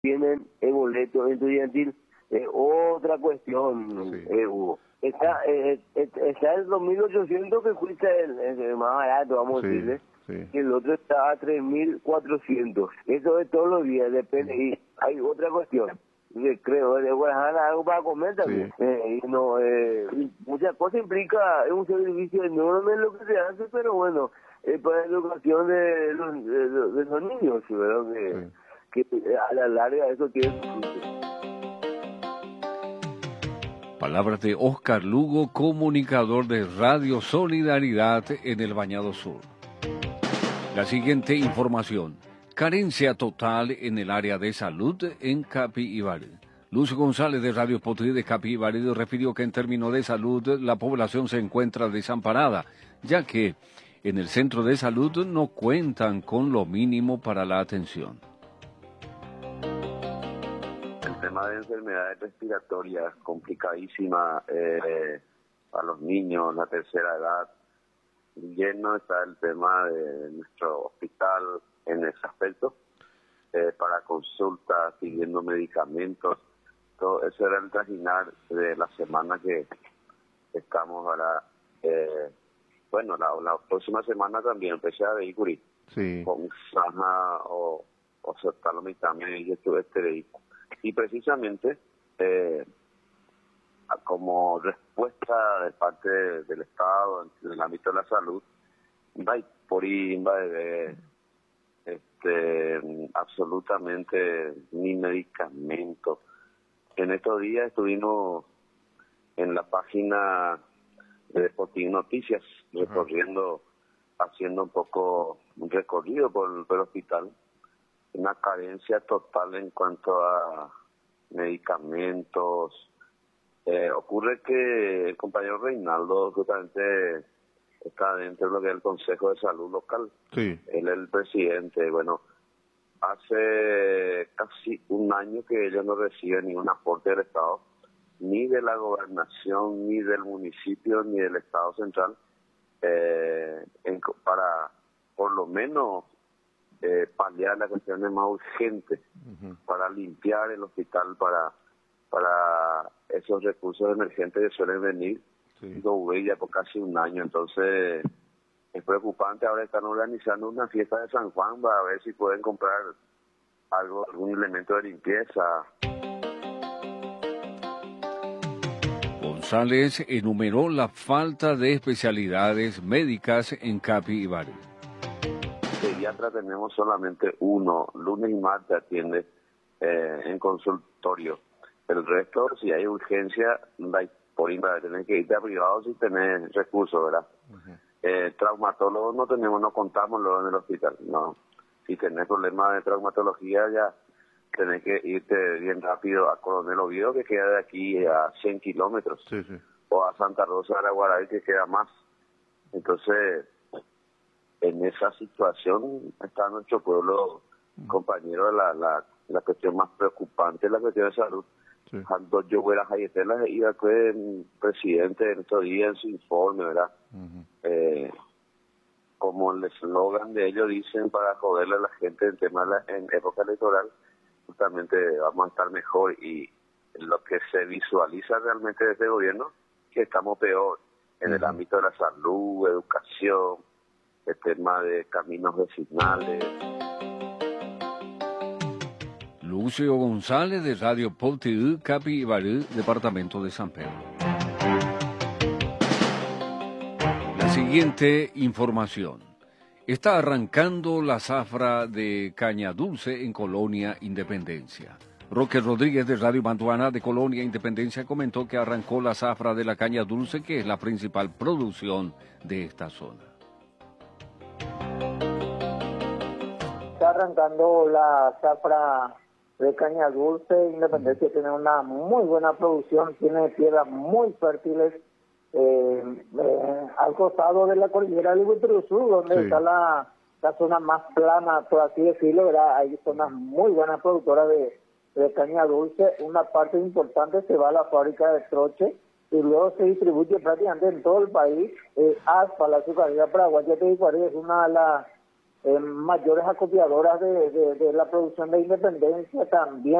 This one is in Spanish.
tienen el boleto estudiantil. Otra cuestión, Hugo. Está el 2.800 que cuesta el más barato, vamos a decirle. Y el otro está a 3.400. Eso es todos los días, depende. Y hay otra cuestión. Creo, de Guadalajara algo para comer también. Muchas cosas implica, es un servicio enorme lo que se hace, pero bueno, para la educación de los niños, ¿verdad? Que a la larga eso tiene su fruto. Palabras de Oscar Lugo, comunicador de Radio Solidaridad en el Bañado Sur. La siguiente información. Carencia total en el área de salud en Capibari. Lucio González de Radio Potri de Capibari refirió que en términos de salud la población se encuentra desamparada, ya que en el centro de salud no cuentan con lo mínimo para la atención. El tema de enfermedades respiratorias complicadísima a los niños, la tercera edad. Lleno está el tema de nuestro hospital en ese aspecto, para consultas, pidiendo medicamentos. Todo eso era el trajinar de la semana que estamos ahora. La próxima semana también empecé a vehículo con Saja o Sertalomitame y y precisamente como respuesta de parte del Estado en el ámbito de la salud, absolutamente ni medicamentos. En estos días estuvimos en la página de Spotify Noticias recorriendo, haciendo un poco un recorrido por el hospital. Una carencia total en cuanto a medicamentos. Ocurre que el compañero Reinaldo justamente está dentro de lo que es el Consejo de Salud Local. Él es el presidente. Bueno, hace casi un año que ellos no reciben ningún aporte del Estado, ni de la gobernación, ni del municipio, ni del Estado central, para por lo menos paliar las cuestiones más urgentes, para limpiar el hospital, para esos recursos emergentes que suelen venir. Ya por casi un año. Entonces es preocupante. Ahora están organizando una fiesta de San Juan para ver si pueden comprar algún elemento de limpieza. González enumeró la falta de especialidades médicas en Capibari. Pediatra tenemos solamente uno, lunes y martes atiende en consultorio. El resto, si hay urgencia, tenés que irte a privado si tenés recursos, ¿verdad? Traumatólogos no contamos luego en el hospital, no. Si tenés problemas de traumatología ya tenés que irte bien rápido a Coronel Oviedo, que queda de aquí a 100 kilómetros, o a Santa Rosa de Araguaray, que queda más. Entonces, en esa situación está nuestro pueblo, compañero, la cuestión más preocupante es la cuestión de salud. Cuando yo fuera Jayetela, iba con el presidente en estos días en su informe, ¿verdad? Como el eslogan de ellos dicen, para joderle a la gente en época electoral, justamente vamos a estar mejor, y lo que se visualiza realmente de este gobierno, que estamos peor en el ámbito de la salud, educación, el tema de caminos vecinales. Lucio González de Radio Potri, Capibari, departamento de San Pedro. La siguiente información. Está arrancando la zafra de caña dulce en Colonia Independencia. Roque Rodríguez de Radio Mantuana de Colonia Independencia comentó que arrancó la zafra de la caña dulce, que es la principal producción de esta zona. Está arrancando la zafra de caña dulce. Independencia tiene una muy buena producción, tiene tierras muy fértiles al costado de la cordillera del Sur, donde está la zona más plana, por así decirlo, ¿verdad? Hay zonas muy buenas productoras de caña dulce. Una parte importante se va a la fábrica de Troche y luego se distribuye prácticamente en todo el país. ASPA, la azucarera paraguaya de Iguarí, es una de las mayores acopiadoras de la producción de Independencia también.